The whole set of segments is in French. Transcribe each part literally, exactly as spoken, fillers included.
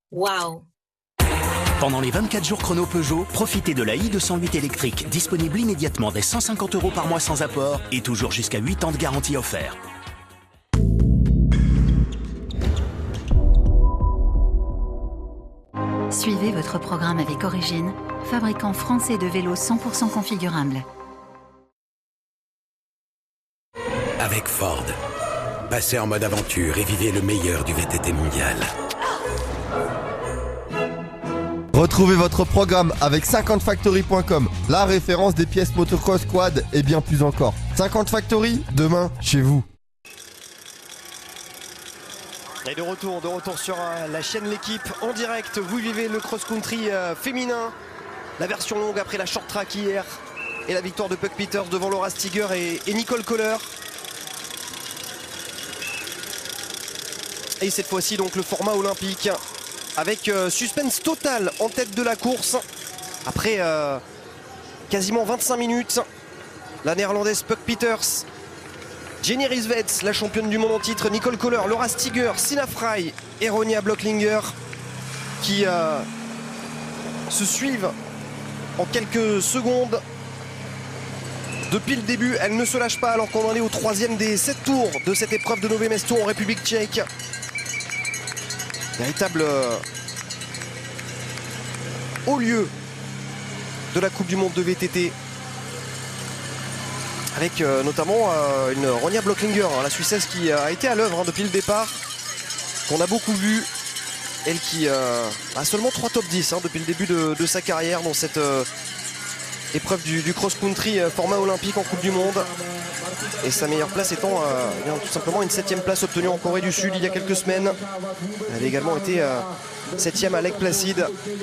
Waouh! Pendant les vingt-quatre jours chrono Peugeot, profitez de la i deux cent huit électrique, disponible immédiatement dès cent cinquante euros par mois sans apport et toujours jusqu'à huit ans de garantie offerte. Suivez votre programme avec Origine, fabricant français de vélos cent pour cent configurables. Avec Ford, passez en mode aventure et vivez le meilleur du V T T mondial. Retrouvez votre programme avec cinquante factory point com, la référence des pièces motocross, quad et bien plus encore. cinquante Factory, demain, chez vous. Et de retour, de retour sur euh, la chaîne L'équipe en direct. Vous vivez le cross-country euh, féminin, la version longue après la short track hier et la victoire de Puck Peters devant Laura Stiger et, et Nicole Kohler. Et cette fois-ci donc le format olympique avec euh, suspense total en tête de la course après euh, quasiment vingt-cinq minutes. La néerlandaise Puck Peters, Jenny Rissveds, la championne du monde en titre, Nicole Kohler, Laura Stiger, Sina Frey et Ronja Blocklinger qui euh, se suivent en quelques secondes. Depuis le début, elle ne se lâche pas alors qu'on en est au troisième des sept tours de cette épreuve de Nové Mesto en République tchèque. Véritable euh, haut lieu de la Coupe du Monde de V T T. Avec euh, notamment euh, une Ronja Blocklinger, hein, la Suissesse qui a été à l'œuvre hein, depuis le départ, qu'on a beaucoup vu. Elle qui euh, a seulement trois top dix hein, depuis le début de, de sa carrière dans cette euh, épreuve du, du cross-country euh, format olympique en Coupe du Monde. Et sa meilleure place étant euh, bien, tout simplement une septième place obtenue en Corée du Sud il y a quelques semaines. Elle avait également été euh, septième à Lake Placid.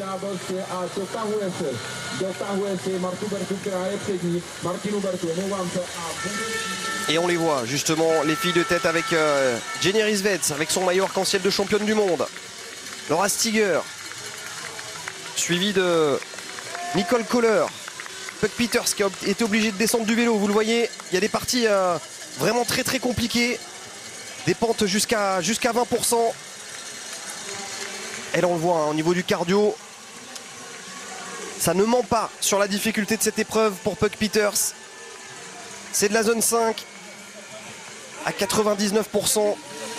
Et on les voit justement, les filles de tête avec euh, Jenny Rissveds avec son maillot arc-en-ciel de championne du monde. Laura Stiger, suivie de Nicole Kohler. Puck Peters qui a été obligé de descendre du vélo, vous le voyez, il y a des parties euh, vraiment très très compliquées, des pentes jusqu'à jusqu'à vingt pour cent. Elle on le voit hein, au niveau du cardio, ça ne ment pas sur la difficulté de cette épreuve pour Puck Peters. C'est de la zone cinq à quatre-vingt-dix-neuf pour cent.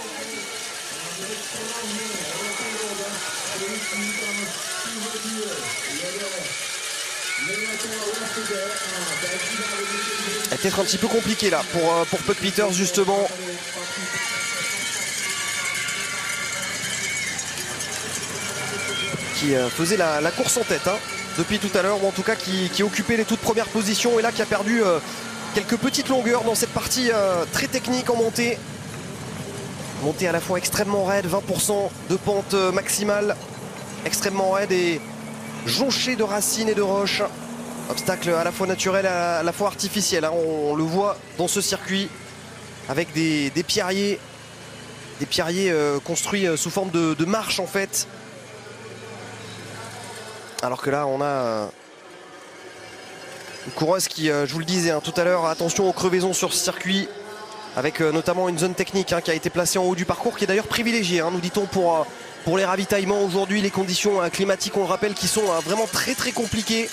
Elle est peut-être un petit peu compliquée là pour, euh, pour Puck Peters justement. Qui euh, faisait la, la course en tête hein, depuis tout à l'heure, ou en tout cas qui, qui occupait les toutes premières positions et là qui a perdu euh, quelques petites longueurs dans cette partie euh, très technique en montée. Montée à la fois extrêmement raide, vingt pour cent de pente euh, maximale, extrêmement raide et jonchée de racines et de roches. Obstacle à la fois naturel, à la fois artificiel. Hein. On, on le voit dans ce circuit avec des, des pierriers, des pierriers euh, construits euh, sous forme de, de marche en fait. Alors que là, on a euh, une coureuse qui, euh, je vous le disais hein, tout à l'heure, attention aux crevaisons sur ce circuit, avec euh, notamment une zone technique hein, qui a été placée en haut du parcours, qui est d'ailleurs privilégiée, hein, nous dit-on, pour, euh, pour les ravitaillements aujourd'hui, les conditions euh, climatiques, on le rappelle, qui sont euh, vraiment très très compliquées.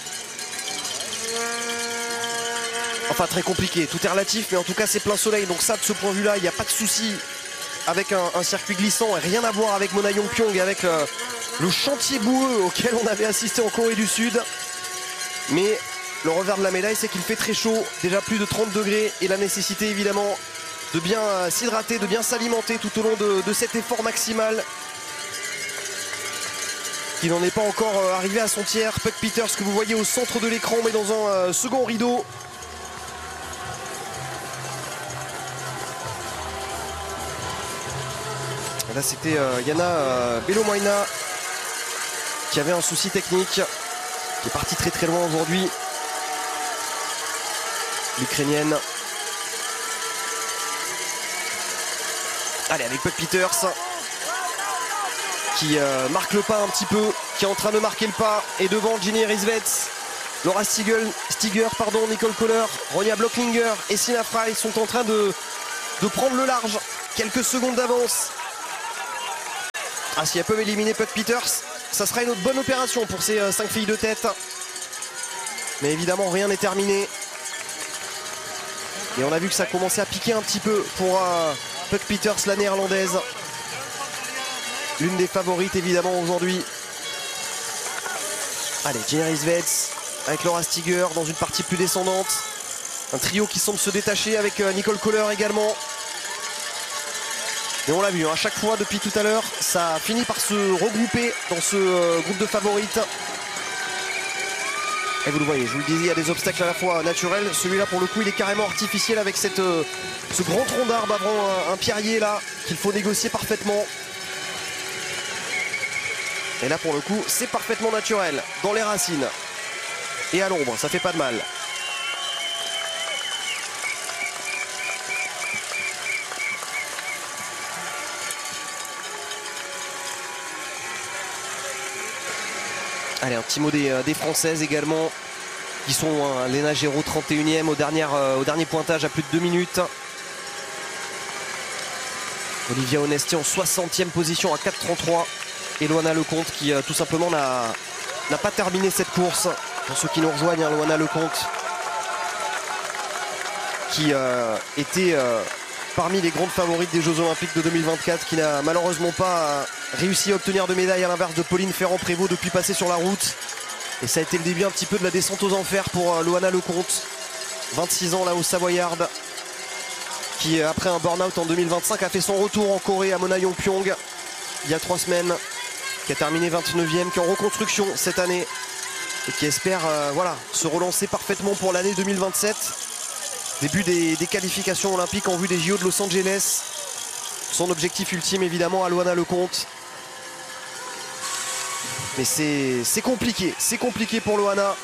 Enfin très compliqué, tout est relatif, mais en tout cas c'est plein soleil, donc ça de ce point de vue là il n'y a pas de souci avec un, un circuit glissant, et rien à voir avec Mona Yongpyong et avec euh, le chantier boueux auquel on avait assisté en Corée du Sud. Mais le revers de la médaille c'est qu'il fait très chaud, déjà plus de trente degrés, et la nécessité évidemment de bien euh, s'hydrater, de bien s'alimenter tout au long de, de cet effort maximal qui n'en est pas encore euh, arrivé à son tiers. Puck Peters que vous voyez au centre de l'écran mais dans un euh, second rideau. Là c'était euh, Yana euh, Belomoina qui avait un souci technique, qui est parti très très loin aujourd'hui, l'Ukrainienne. Allez, avec Puck Peters qui euh, marque le pas un petit peu, qui est en train de marquer le pas, et devant Jenny Rissveds, Laura Stiger, Stiger pardon, Nicole Kohler, Ronja Blocklinger et Sina Frey sont en train de, de prendre le large, quelques secondes d'avance. Ah, si elles peuvent éliminer Puck Peters, ça sera une autre bonne opération pour ces euh, cinq filles de tête. Mais évidemment, rien n'est terminé. Et on a vu que ça commençait à piquer un petit peu pour euh, Puck Peters, la néerlandaise. L'une des favorites évidemment aujourd'hui. Allez, Jenny Svets avec Laura Stiger dans une partie plus descendante. Un trio qui semble se détacher avec euh, Nicole Kohler également. Et on l'a vu, hein, à chaque fois depuis tout à l'heure, ça finit par se regrouper dans ce euh, groupe de favorites. Et vous le voyez, je vous le disais, il y a des obstacles à la fois naturels. Celui-là, pour le coup, il est carrément artificiel avec cette, euh, ce grand tronc d'arbre avant un, un pierrier là, qu'il faut négocier parfaitement. Et là, pour le coup, c'est parfaitement naturel, dans les racines. Et à l'ombre, ça fait pas de mal. Allez, un petit mot des, des Françaises également, qui sont hein, Léna Géraud, trente et unième au dernier, euh, au dernier pointage à plus de deux minutes. Olivia Onesti en soixantième position à quatre trente-trois. Et Loana Lecomte qui euh, tout simplement n'a pas terminé cette course. Pour ceux qui nous rejoignent, hein, Loana Lecomte qui euh, était euh, parmi les grandes favorites des Jeux Olympiques de deux mille vingt-quatre, qui n'a malheureusement pas euh, réussi à obtenir de médaille, à l'inverse de Pauline Ferrand-Prévot depuis passer sur la route. Et ça a été le début un petit peu de la descente aux enfers pour euh, Loana Lecomte, vingt-six ans là au Savoyarde, qui après un burn-out en deux mille vingt-cinq a fait son retour en Corée à Monayongpyeong il y a trois semaines, qui a terminé vingt-neuvième, qui est en reconstruction cette année et qui espère euh, voilà, se relancer parfaitement pour l'année deux mille vingt-sept. Début des, des qualifications olympiques en vue des J O de Los Angeles. Son objectif ultime évidemment à Loana Lecomte. Mais c'est compliqué, c'est compliqué pour Loana.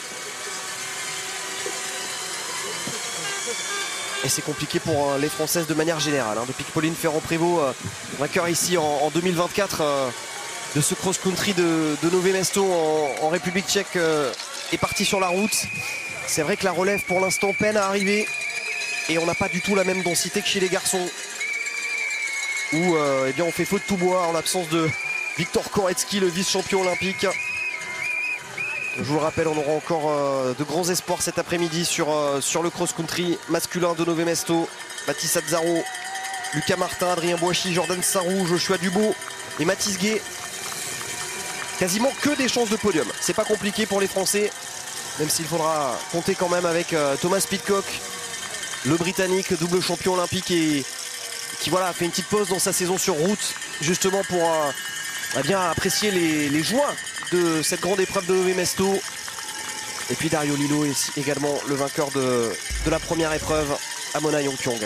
Et c'est compliqué pour euh, les Françaises de manière générale. Hein. Depuis que Pauline Ferrand-Prévot, euh, vainqueur ici en, en deux mille vingt-quatre euh, de ce cross-country de, de Nové Mesto en, en République tchèque, euh, est parti sur la route. C'est vrai que la relève pour l'instant peine à arriver. Et on n'a pas du tout la même densité que chez les garçons. Où euh, eh bien, on fait feu de tout bois en l'absence de Viktor Koretsky, le vice-champion olympique. Je vous le rappelle, on aura encore euh, de grands espoirs cet après-midi sur, euh, sur le cross-country masculin de Nové Mesto. Mathis Azzaro, Lucas Martin, Adrien Boichy, Jordan Sarrou, Joshua Dubo et Mathis Gué. Quasiment que des chances de podium. C'est pas compliqué pour les Français, même s'il faudra compter quand même avec euh, Thomas Pidcock, le Britannique, double champion olympique et qui voilà, a fait une petite pause dans sa saison sur route, justement pour euh, eh bien, apprécier les, les joies de cette grande épreuve de Nové Mesto. Et puis Dario Lillo est également le vainqueur de, de la première épreuve à Monayongpyeong.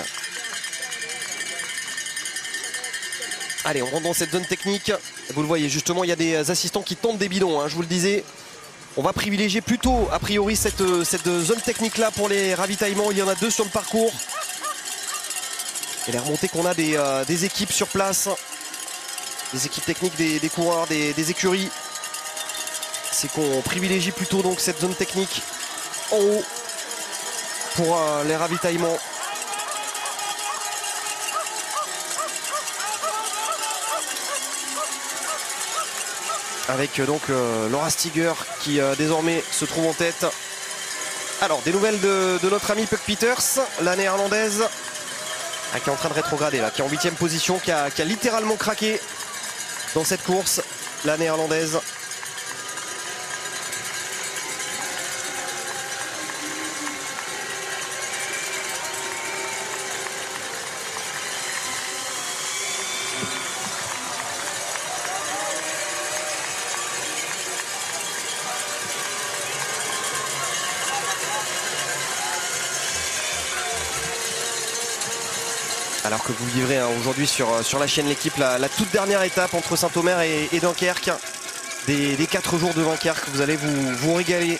Allez, on rentre dans cette zone technique. Vous le voyez, justement, il y a des assistants qui tentent des bidons, hein, je vous le disais. On va privilégier plutôt, a priori, cette, cette zone technique-là pour les ravitaillements. Il y en a deux sur le parcours. Et les remontées qu'on a des, euh, des équipes sur place, des équipes techniques, des, des coureurs, des, des écuries, c'est qu'on privilégie plutôt donc cette zone technique en haut pour euh, les ravitaillements. Avec euh, donc euh, Laura Stiger qui euh, désormais se trouve en tête. Alors des nouvelles de, de notre amie Puck Peters, la néerlandaise, ah, qui est en train de rétrograder là, qui est en huitième position, qui a, qui a littéralement craqué dans cette course, la néerlandaise. Alors que vous vivrez hein, aujourd'hui sur, sur la chaîne L'équipe la, la toute dernière étape entre Saint-Omer et, et Dunkerque. Des, des quatre jours de Dunkerque, vous allez vous, vous régaler.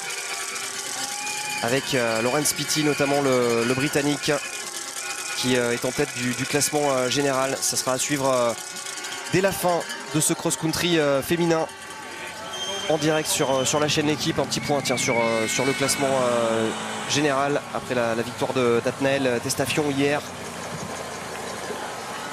Avec euh, Laurence Pitty notamment, le, le Britannique, qui euh, est en tête du, du classement euh, général. Ça sera à suivre euh, dès la fin de ce cross-country euh, féminin. En direct sur, sur la chaîne L'équipe. Un petit point tiens, sur, euh, sur le classement euh, général après la, la victoire d'Atnael Testafion hier.